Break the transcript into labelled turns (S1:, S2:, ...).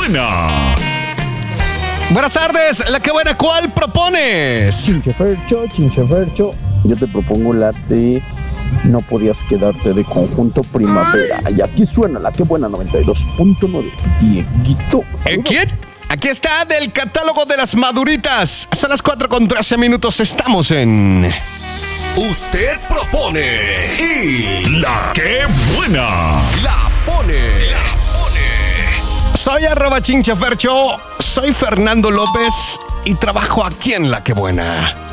S1: buena!
S2: Buenas tardes, La que buena, ¿cuál propones?
S3: Chinchefercho, yo te propongo la de No podías quedarte de Conjunto Primavera. Y aquí suena La que buena 92.9. Dieguito.
S2: ¿Quién? Aquí está del catálogo de las maduritas. Son las 4:13. Estamos en...
S1: Usted propone y La que buena la pone.
S2: Soy @chinchefercho, soy Fernando López y trabajo aquí en La que buena.